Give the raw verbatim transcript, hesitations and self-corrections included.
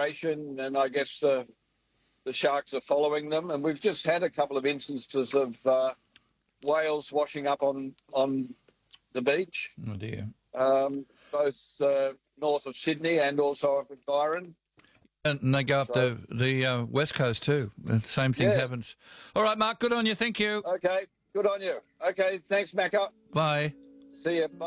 migration, and I guess the the sharks are following them. And we've just had a couple of instances of uh, whales washing up on on the beach. Oh dear. Um, both uh, north of Sydney and also up at Byron. And they go up So, the the uh, west coast too. The same thing yeah. happens. All right, Mark. Good on you. Thank you. Okay, good on you. Okay, thanks, Macca. Bye. See you. Bye.